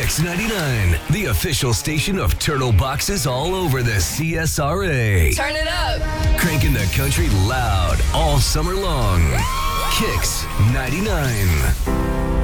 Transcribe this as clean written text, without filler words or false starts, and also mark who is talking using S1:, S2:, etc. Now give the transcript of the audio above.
S1: Kicks 99, the official station of turtle boxes all over the CSRA.
S2: Turn it up.
S1: Cranking the country loud all summer long. Kicks 99.